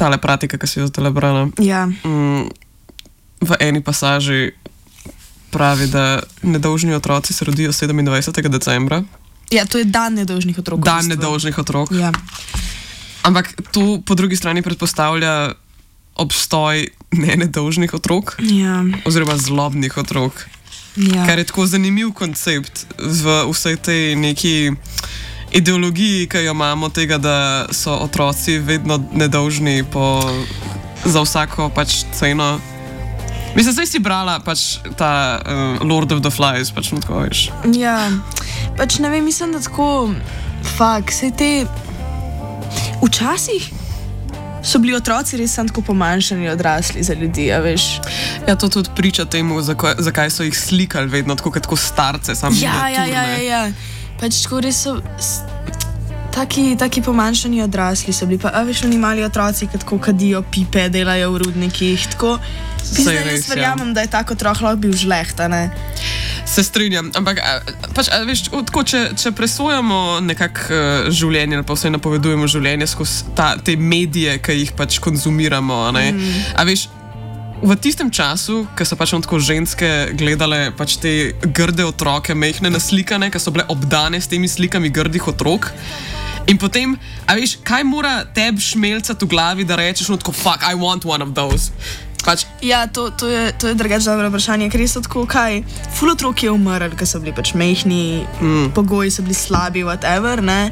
tale pratika, ki si jo zdaj brala. Ja. V eni pasaži pravi, da nedolžni otroci se rodijo 27. decembra. Ja, to je dan nedolžnih otrok. Dan nedolžnih otrok. Ja. Ampak to po drugi strani predpostavlja obstoj nedolžnih otrok. Ja. Oziroma zlobnih otrok. Ja. Kar je tako zanimiv koncept v vsej tej neki ideologiji, ki jo imamo tega, da so otroci vedno nedolžni za vsako pač ceno. Mislim, zdaj si brala pač ta Lord of the Flies, pač tako veš. Ja, pač ne vem, mislim, da tako vse te včasih so bili otroci res tako pomanjšani odrasli za ljudi, a veš. Ja, to tudi priča temu, zakaj so jih slikali vedno tako starce, samo miniaturne. Ja. Pač tako res so taki pomanjšani odrasli so bili, pa a veš, oni mali otroci, ki tako kadijo pipe, delajo v rudnikih, tako. Jaz verjamem, da je tako otrok lahko bil žleht, ne? Se strinjam, ampak pač, veš, tako, če presojamo nekako življenje, ali pa vse napovedujemo življenje skozi te medije, ki jih pač konzumiramo, ne? A veš, v tistem času, ko so pač tako ženske gledale pač te grde otroke, mehne naslikane, ki so bile obdane s temi slikami grdih otrok, in potem, a veš, kaj mora tebi šmelcati v glavi, da rečeš tako, fuck, I want one of those. Pač. Ja, to je drugače dobro vprašanje, ker so tako, kaj, ful otrok je umrl, ker so bili pač mehni, pogoji so bili slabi, whatever, ne.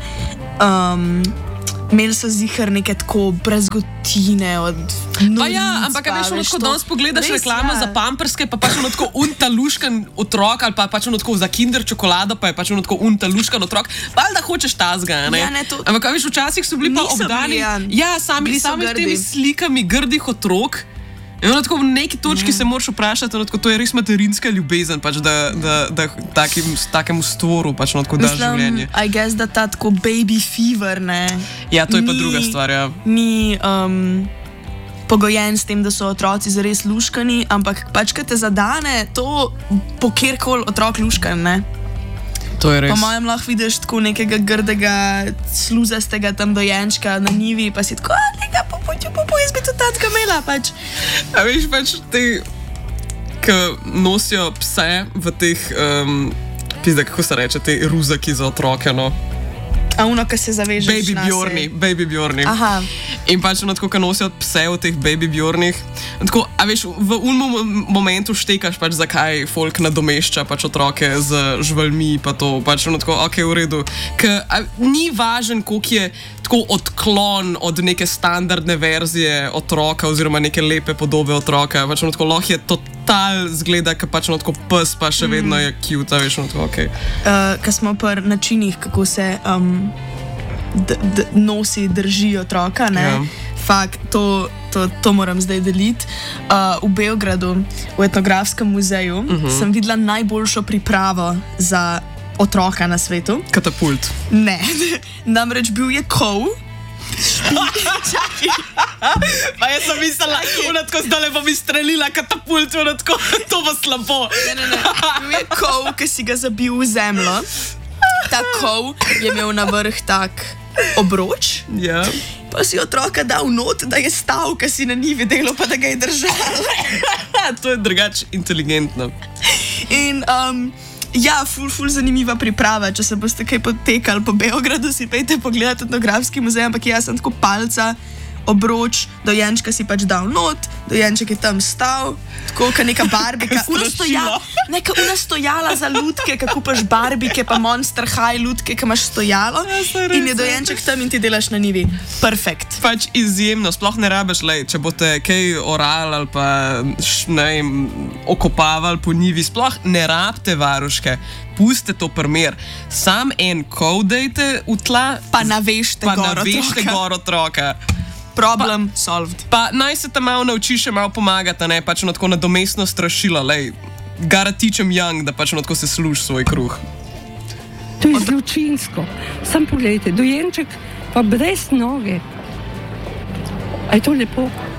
Imeli so zihar neke tako brezgotine od noric. Pa ja, ampak veš, tako danes pogledaš reklamo za pamperske, pa pač tako untaluškan otrok, ali pa pač tako za kinder čokolado, pa je pač tako untaluškan otrok, pa da hočeš tazga, ne. Ja, ne, to... Ampak veš, včasih so bili pa obdani, ja, sami s temi slikami grdih otrok. In tako v neki točki se moraš vprašati, to je res materinska ljubezen, pač, da takemu stvoru pač, tako daš življenje. I guess, da ta tako baby fever, ne? Ja, to je pa druga stvar, ja. Ni pogojen s tem, da so otroci zares luškani, ampak pač, kad te zadane, to po kjerkoli otrok luškan, ne? To je res. Po mojem lahko vidiš tako nekega grdega, sluzastega tam dojenčka na njivi, pa si tako, nekaj jaz bi to tatka imela, pač. A veš, pač te, ki nosijo pse v teh, kako se reče, te ruzaki za otroke, no. A ono, ki se zavežeš Baby Bjorni. Aha. In pač tako, ki nosijo pse v teh Baby Bjornih. Tako, a veš, v unem momentu štekaš pač, zakaj folk nadomešča pač otroke z živalmi, pa to pač tako, ok, v redu. Ni važen, koliko je tako odklon od neke standardne verzije otroka oziroma neke lepe podobe otroka. Pač tako, lahko je total zgleda, ki pač tako pes, pa še vedno je cute, a veš, tako, ok. Ko smo pri načinih, kako se nosi, drži otroka, ne? Ja. Fakt, to moram zdaj deliti. V Beogradu, v etnografskem muzeju, sem videla najboljšo pripravo za otroka na svetu. Katapult. Ne, namreč bil je kol. Pa jaz sem mislila, tako zdaj bom izstrelila katapult, tako, to bo slabo. Ne, bil je kol, ki si ga zabil v zemljo. Ta kol je imel na vrh tak obroč. Ja. Pa si otroka dal not, da je stal, ki si na njivi delo, pa da ga je držal. To je drugače inteligentno. In ja, ful zanimiva priprava, če se boste kaj potekali po Beogradu, si pejte pogledati etnografski muzej, ampak jaz sem tako palca, obroč, dojenčka si pač dal not, dojenček je tam stal, tako ka neka barbika, neka stojala za lutke, ka kupaš barbike, pa Monster High lutke, ka imaš stojalo, in je dojenček tam in ti delaš na njivi. Perfekt. Pač izjemno, sploh ne rabiš, če boste kaj oral ali pa okopavali po njivi, sploh ne rabite varuške. Puste to primer. Sam en kol dejte v tla, pa navežte gor otroka. Problem solved. Pa naj se tam malo nauči še malo pomagati, ne, pač tako nadomestno strašilo, gotta teach them young, da pač tako se služi svoj kruh. To je zločinsko. Sam pogledajte, dojenček pa brez noge. A je to lepo?